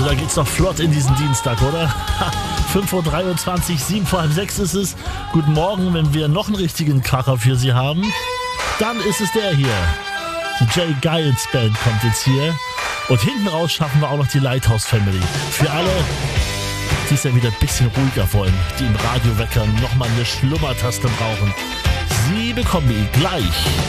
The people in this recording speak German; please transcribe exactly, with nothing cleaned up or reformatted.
da geht's doch flott in diesen Dienstag, oder? fünf Uhr dreiundzwanzig, sieben vor halb sechs ist es. Guten Morgen, wenn wir noch einen richtigen Kracher für Sie haben. Dann ist es der hier. Die Jay Giles Band kommt jetzt hier. Und hinten raus schaffen wir auch noch die Lighthouse Family. Für alle, die es ja wieder ein bisschen ruhiger wollen, die im Radiowecker nochmal eine Schlummertaste brauchen. Sie bekommen ihn gleich.